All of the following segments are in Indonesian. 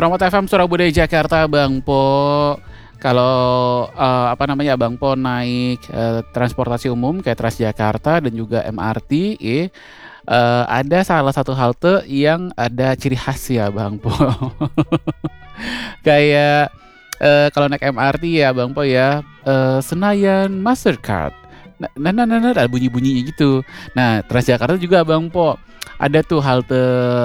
Promote FM Surabaya Jakarta Bang Po. Kalau Bang Po naik transportasi umum kayak Transjakarta dan juga MRT, ada salah satu halte yang ada ciri khas ya Bang Po. Kayak kalau naik MRT ya Bang Po ya, Senayan Mastercard. Ada bunyi-bunyinya gitu. Nah, Transjakarta juga Bang Po. Ada tuh halte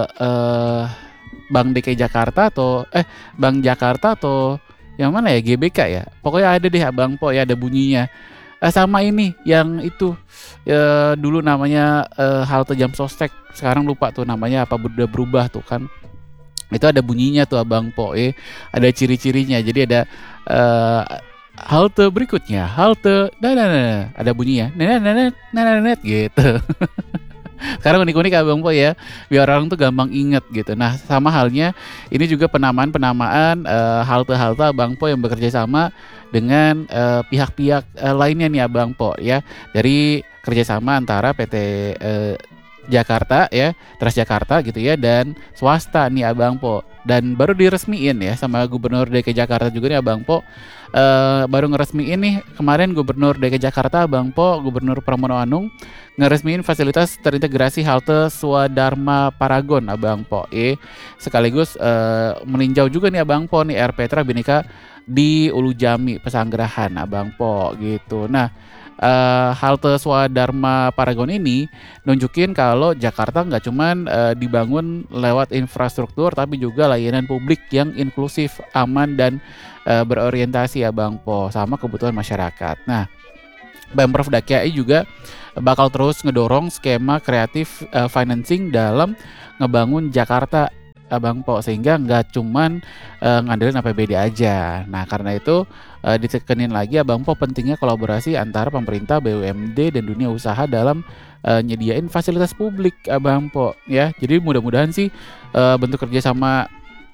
Bank DKI Jakarta Bank Jakarta atau yang mana ya, GBK ya. Pokoknya ada deh Bang Po ya, ada bunyinya. Sama ini yang itu dulu namanya halte Jam Sostek, sekarang lupa tuh namanya apa, udah berubah tuh kan. Itu ada bunyinya tuh Abang Po, ada ciri-cirinya. Jadi ada halte berikutnya, halte ada bunyinya, gitu. Sekarang unik-unik Abang Po ya, biar orang tuh gampang inget gitu. Nah, sama halnya ini juga penamaan halte-halte Abang Po yang bekerja sama dengan pihak-pihak lainnya nih Abang Po ya. Dari kerjasama antara PT Jakarta ya, Transjakarta gitu ya, dan swasta nih Abang Po. Dan baru diresmiin ya sama Gubernur DKI Jakarta juga nih Abang Po. Baru ngeresmiin nih kemarin Gubernur DKI Jakarta Abang Po, Gubernur Pramono Anung ngeresmiin fasilitas terintegrasi halte Swadharma Paragon Abang Po. Sekaligus meninjau juga nih Abang Po nih Air Petra Bhinneka di Ulu Jami Pesanggerahan Abang Po gitu. Nah, halte Swadharma Paragon ini nunjukin kalau Jakarta nggak cuman dibangun lewat infrastruktur, tapi juga layanan publik yang inklusif, aman dan berorientasi Abang Po sama kebutuhan masyarakat. Nah, Pemprov DKI juga bakal terus ngedorong skema kreatif financing dalam ngebangun Jakarta Abang Po, sehingga nggak cuman ngandelin APBD aja. Nah, karena itu ditekenin lagi Abang Po pentingnya kolaborasi antara pemerintah, BUMD dan dunia usaha dalam nyediain fasilitas publik Abang Po ya. Jadi mudah-mudahan sih bentuk kerjasama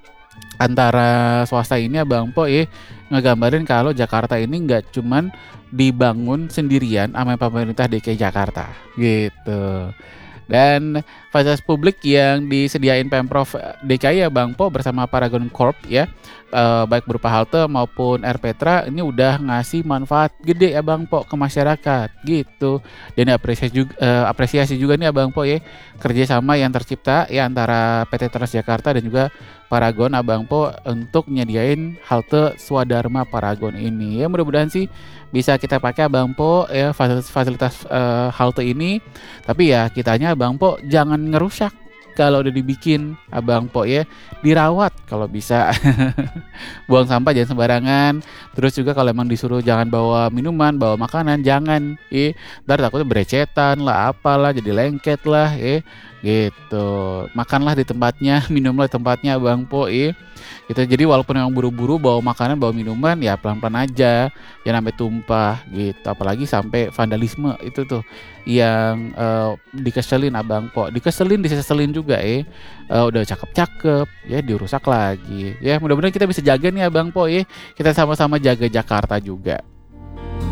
antara swasta ini Abang Po ngegambarin kalau Jakarta ini nggak cuman dibangun sendirian sama pemerintah DKI Jakarta gitu. Dan fasilitas publik yang disediain Pemprov DKI Bang Po bersama Paragon Corp ya, baik berupa halte maupun Air Petra, ini udah ngasih manfaat gede Bang Po ke masyarakat gitu. Dan apresiasi juga nih Bang Po kerjasama yang tercipta ya antara PT Transjakarta dan juga Paragon Abang Po untuk nyediain halte Swadharma Paragon ini. Ya mudah-mudahan sih bisa kita pakai Abang Po ya fasilitas halte ini. Tapi ya kitanya Abang Po jangan ngerusak. Kalau udah dibikin Abang Po ya, dirawat kalau bisa. Buang sampah jangan sembarangan. Terus juga kalau emang disuruh jangan bawa minuman, bawa makanan jangan. Ntar takutnya berecetan lah, apalah, jadi lengket lah gitu. Makanlah di tempatnya, minumlah di tempatnya Abang Po gitu. Jadi walaupun yang buru-buru bawa makanan, bawa minuman ya pelan-pelan aja, jangan sampai tumpah gitu. Apalagi sampai vandalisme itu tuh yang dikeselin Abang Po, diseselin juga udah cakep-cakep ya dirusak lagi. Ya mudah-mudahan kita bisa jaga nih Abang Po kita sama-sama jaga Jakarta juga.